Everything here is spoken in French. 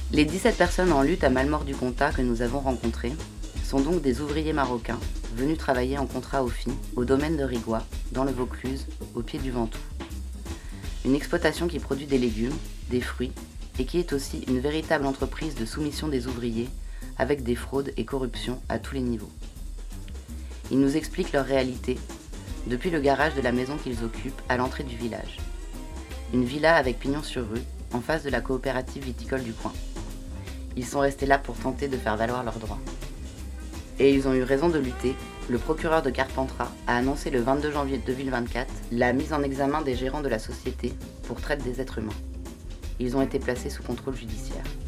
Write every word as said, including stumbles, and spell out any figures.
Les dix-sept personnes en lutte à Malmort-du-Comtat que nous avons rencontrées sont donc des ouvriers marocains venus travailler en contrat au F I au domaine de Rigois, dans le Vaucluse, au pied du Ventoux. Une exploitation qui produit des légumes, des fruits et qui est aussi une véritable entreprise de soumission des ouvriers avec des fraudes et corruptions à tous les niveaux. Ils nous expliquent leur réalité depuis le garage de la maison qu'ils occupent à l'entrée du village. Une villa avec pignon sur rue, en face de la coopérative viticole du coin. Ils sont restés là pour tenter de faire valoir leurs droits. Et ils ont eu raison de lutter. Le procureur de Carpentras a annoncé le vingt-deux janvier deux mille vingt-quatre la mise en examen des gérants de la société pour traite des êtres humains. Ils ont été placés sous contrôle judiciaire.